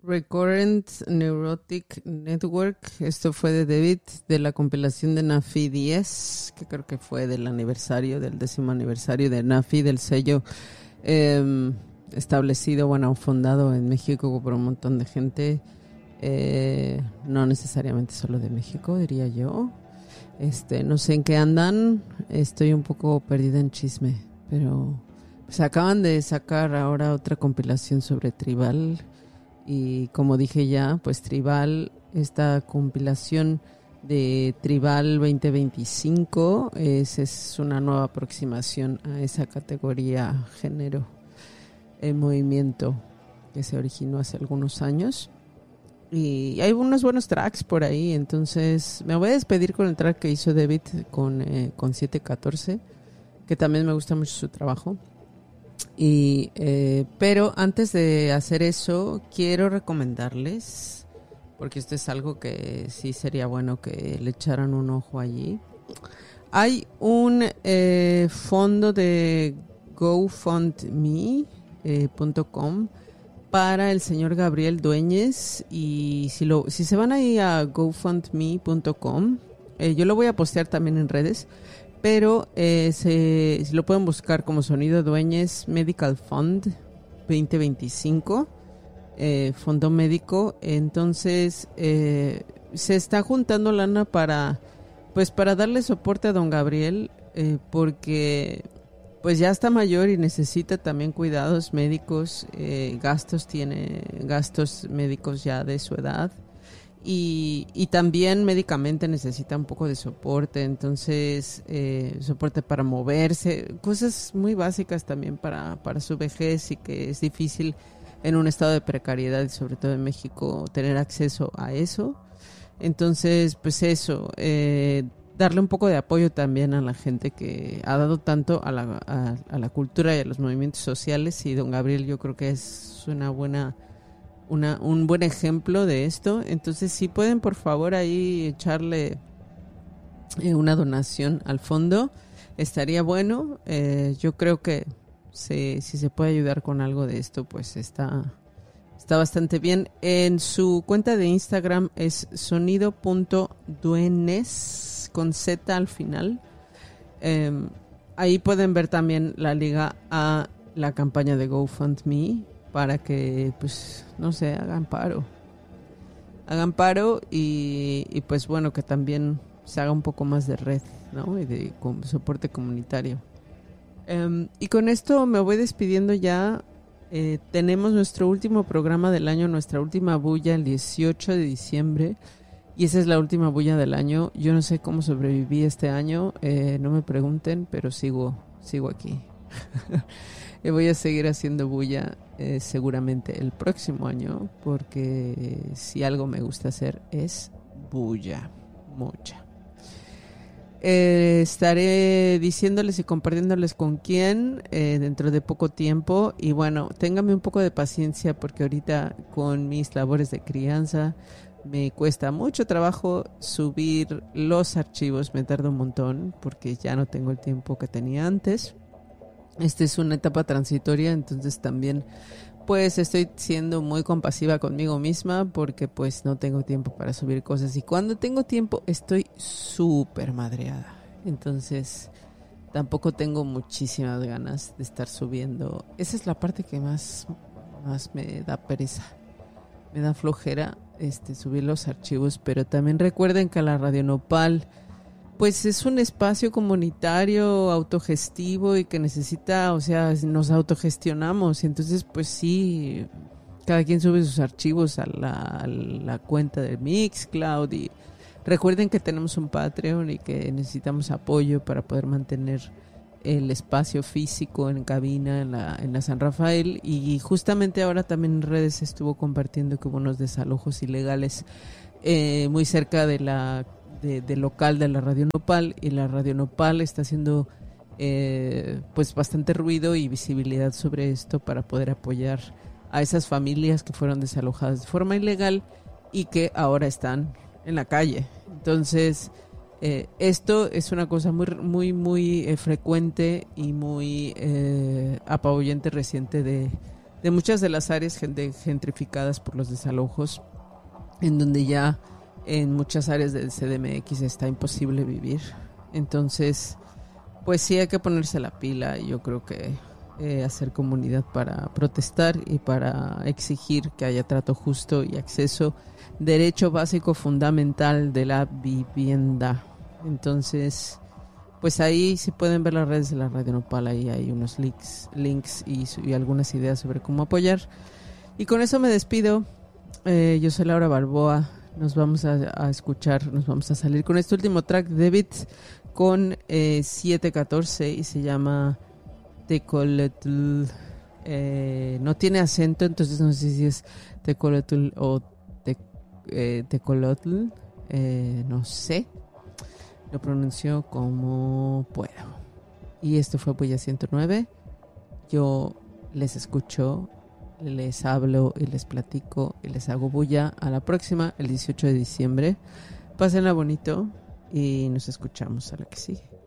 Recurrent Neurotic Network. Esto fue de David, de la compilación de Nafi 10, que creo que fue del 10º aniversario de Nafi, del sello establecido, bueno, fundado en México por un montón de gente, no necesariamente solo de México, diría yo. No sé en qué andan, estoy un poco perdida en chisme, pero pues acaban de sacar ahora otra compilación sobre Tribal. Y como dije ya, pues Tribal, esta compilación de Tribal 2025 es una nueva aproximación a esa categoría, género, movimiento que se originó hace algunos años. Y hay unos buenos tracks por ahí, entonces me voy a despedir con el track que hizo David con 714, que también me gusta mucho su trabajo. Pero antes de hacer eso, quiero recomendarles, porque esto es algo que sí sería bueno que le echaran un ojo allí. Hay un fondo de GoFundMe.com para el señor Gabriel Dueñez, y si se van ahí a GoFundMe.com, yo lo voy a postear también en redes, pero si lo pueden buscar como Sonido Dueñez Medical Fund 2025, fondo médico. Entonces se está juntando lana para darle soporte a don Gabriel, porque pues ya está mayor y necesita también cuidados médicos, tiene gastos médicos ya de su edad. Y también médicamente necesita un poco de soporte, entonces soporte para moverse, cosas muy básicas también para su vejez, y que es difícil en un estado de precariedad, y sobre todo en México, tener acceso a eso. Entonces, pues eso, darle un poco de apoyo también a la gente que ha dado tanto a la cultura y a los movimientos sociales, y don Gabriel yo creo que es un buen ejemplo de esto. Entonces, si pueden, por favor, ahí echarle una donación al fondo, estaría bueno. Yo creo que si se puede ayudar con algo de esto, pues está bastante bien. En su cuenta de Instagram es sonido.duenes con Z al final. Ahí pueden ver también la liga a la campaña de GoFundMe, para que, pues, no sé, hagan paro y pues bueno, que también se haga un poco más de red, ¿no? Y de soporte comunitario. Y con esto me voy despidiendo ya. Tenemos nuestro último programa del año, nuestra última bulla el 18 de diciembre, y esa es la última bulla del año. Yo no sé cómo sobreviví este año, no me pregunten, pero sigo aquí. Y voy a seguir haciendo bulla seguramente el próximo año, porque si algo me gusta hacer es bulla, mucha. Estaré diciéndoles y compartiéndoles con quién dentro de poco tiempo. Y bueno, ténganme un poco de paciencia, porque ahorita con mis labores de crianza me cuesta mucho trabajo subir los archivos, me tarda un montón porque ya no tengo el tiempo que tenía antes. Esta es una etapa transitoria, entonces también pues estoy siendo muy compasiva conmigo misma, porque pues no tengo tiempo para subir cosas, y cuando tengo tiempo estoy súper madreada, entonces tampoco tengo muchísimas ganas de estar subiendo. Esa es la parte que más me da pereza, me da flojera subir los archivos. Pero también recuerden que la Radio Nopal pues es un espacio comunitario, autogestivo, y que necesita, o sea, nos autogestionamos. Y entonces, pues sí, cada quien sube sus archivos a la cuenta de Mixcloud. Y recuerden que tenemos un Patreon y que necesitamos apoyo para poder mantener el espacio físico en cabina en la San Rafael. Y justamente ahora también en redes estuvo compartiendo que hubo unos desalojos ilegales muy cerca del local de la Radio Nopal, y la Radio Nopal está haciendo pues bastante ruido y visibilidad sobre esto para poder apoyar a esas familias que fueron desalojadas de forma ilegal y que ahora están en la calle. Entonces esto es una cosa muy frecuente y muy apabullante, reciente de de muchas de las áreas gentrificadas por los desalojos, en donde ya en muchas áreas del CDMX está imposible vivir. Entonces, pues sí hay que ponerse la pila, y yo creo que hacer comunidad para protestar y para exigir que haya trato justo y acceso, derecho básico fundamental de la vivienda. Entonces, pues ahí si pueden ver las redes de la Radio Nopal, ahí hay unos links y algunas ideas sobre cómo apoyar. Y con eso me despido. Yo soy Laura Balboa. Nos vamos a escuchar, nos vamos a salir con este último track de Beats con 714 y se llama Tecoletl. No tiene acento, entonces no sé si es Tecoletl o Tecolotl. No sé. Lo pronuncio como puedo. Y esto fue Bulla 109. Yo les escucho, les hablo y les platico y les hago bulla. A la próxima, el 18 de diciembre. Pásenla bonito y nos escuchamos a la que sigue.